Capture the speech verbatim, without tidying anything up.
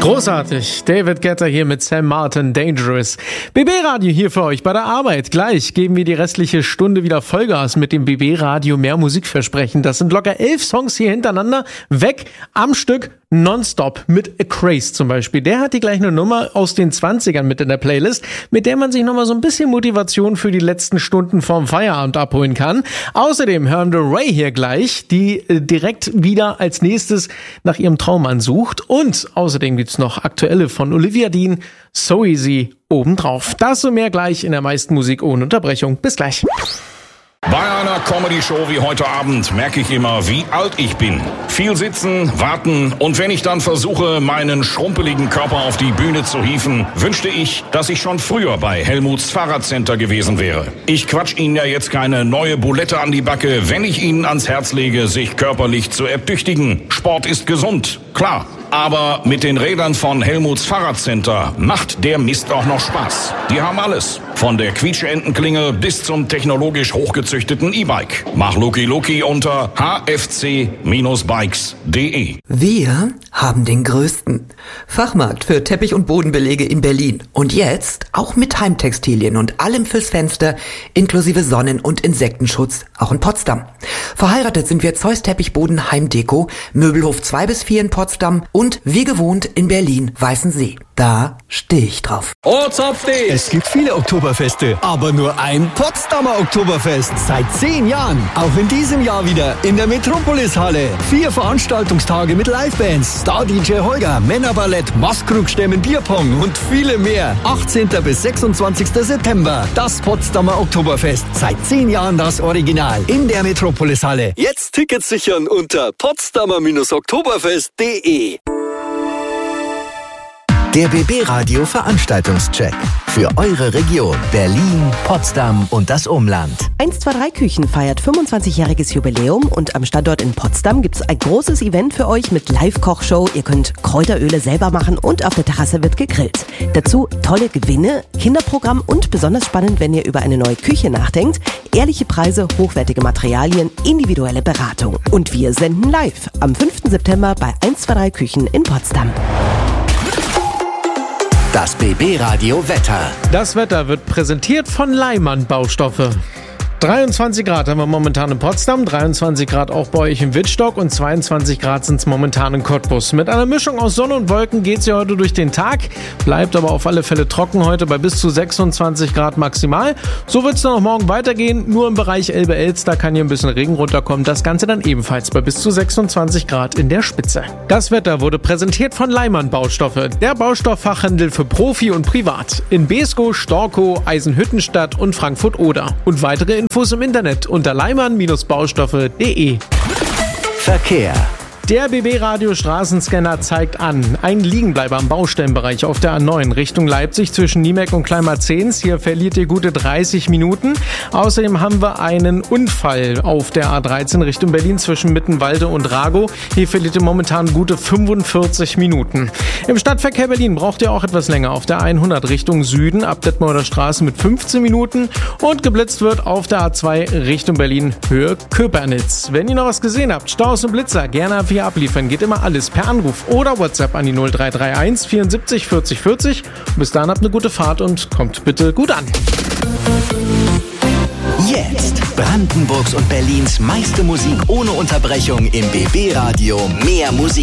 Großartig. David Guetta hier mit Sam Martin, Dangerous. B B-Radio hier für euch bei der Arbeit. Gleich geben wir die restliche Stunde wieder Vollgas mit dem B B-Radio Mehr Musikversprechen. Das sind locker elf Songs hier hintereinander, weg am Stück, nonstop, mit A Craze zum Beispiel. Der hat die gleich eine Nummer aus den zwanzigern mit in der Playlist, mit der man sich nochmal so ein bisschen Motivation für die letzten Stunden vorm Feierabend abholen kann. Außerdem hören wir Ray hier gleich, die äh, direkt wieder als nächstes nach ihrem Traummann sucht. Und außerdem gibt's noch aktuelle von Olivia Dean, So Easy obendrauf. Das und mehr gleich in der meisten Musik ohne Unterbrechung. Bis gleich. Bei einer Comedy-Show wie heute Abend merke ich immer, wie alt ich bin. Viel sitzen, warten und wenn ich dann versuche, meinen schrumpeligen Körper auf die Bühne zu hieven, wünschte ich, dass ich schon früher bei Helmuts Fahrradcenter gewesen wäre. Ich quatsch Ihnen ja jetzt keine neue Bulette an die Backe, wenn ich Ihnen ans Herz lege, sich körperlich zu ertüchtigen. Sport ist gesund, klar. Aber mit den Rädern von Helmuts Fahrradcenter macht der Mist auch noch Spaß. Die haben alles. Von der Quietscheentenklingel bis zum technologisch hochgezüchteten E-Bike. Mach Luki Luki unter h f c Bindestrich bikes punkt d e. Wir haben den größten Fachmarkt für Teppich- und Bodenbelege in Berlin. Und jetzt auch mit Heimtextilien und allem fürs Fenster, inklusive Sonnen- und Insektenschutz, auch in Potsdam. Verheiratet sind wir Zeus Teppichboden Heimdeko, Möbelhof zwei bis vier in Potsdam und wie gewohnt in Berlin Weißensee. Da stehe ich drauf. Oh, Zopfti! Es gibt viele Oktoberfeste, aber nur ein Potsdamer Oktoberfest. Seit zehn Jahren. Auch in diesem Jahr wieder in der Metropolis-Halle. Vier Veranstaltungstage mit Livebands, Star-D J Holger, Männerballett, Maskrugstämmen, Bierpong und viele mehr. achtzehnten bis sechsundzwanzigsten September. Das Potsdamer Oktoberfest. Seit zehn Jahren das Original. In der Metropolis-Halle. Jetzt Tickets sichern unter potsdamer oktoberfest punkt de. Der B B-Radio Veranstaltungscheck für eure Region Berlin, Potsdam und das Umland. eins zwei drei Küchen feiert fünfundzwanzigjähriges Jubiläum und am Standort in Potsdam gibt's ein großes Event für euch mit Live-Kochshow. Ihr könnt Kräuteröle selber machen und auf der Terrasse wird gegrillt. Dazu tolle Gewinne, Kinderprogramm und besonders spannend, wenn ihr über eine neue Küche nachdenkt, ehrliche Preise, hochwertige Materialien, individuelle Beratung. Und wir senden live am fünften September bei eins zwei drei Küchen in Potsdam. Das B B-Radio Wetter. Das Wetter wird präsentiert von Leimann Baustoffe. dreiundzwanzig Grad haben wir momentan in Potsdam, dreiundzwanzig Grad auch bei euch in Wittstock und zweiundzwanzig Grad sind es momentan in Cottbus. Mit einer Mischung aus Sonne und Wolken geht es ja heute durch den Tag, bleibt aber auf alle Fälle trocken heute bei bis zu sechsundzwanzig Grad maximal. So wird es dann auch morgen weitergehen, nur im Bereich Elbe-Elster kann hier ein bisschen Regen runterkommen, das Ganze dann ebenfalls bei bis zu sechsundzwanzig Grad in der Spitze. Das Wetter wurde präsentiert von Leimann Baustoffe, der Baustofffachhandel für Profi und Privat. In Beeskow, Storkow, Eisenhüttenstadt und Frankfurt-Oder. Und weitere Infos im Internet unter leimann baustoffe punkt de. Verkehr. Der B B-Radio Straßenscanner zeigt an, ein Liegenbleiber am Baustellenbereich auf der A neun Richtung Leipzig zwischen Niemeck und Kleinmarzens. Hier verliert ihr gute dreißig Minuten. Außerdem haben wir einen Unfall auf der A dreizehn Richtung Berlin zwischen Mittenwalde und Ragow. Hier verliert ihr momentan gute fünfundvierzig Minuten. Im Stadtverkehr Berlin braucht ihr auch etwas länger auf der hundert Richtung Süden ab Detmolder Straße mit fünfzehn Minuten und geblitzt wird auf der A zwei Richtung Berlin Höhe Köpernitz. Wenn ihr noch was gesehen habt, Staus und Blitzer, gerne ab hier abliefern. Geht immer alles per Anruf oder WhatsApp an die null drei drei eins vierundsiebzig vierzig vierzig. Bis dahin habt eine gute Fahrt und kommt bitte gut an. Jetzt Brandenburgs und Berlins meiste Musik ohne Unterbrechung im B B-Radio Mehr Musik.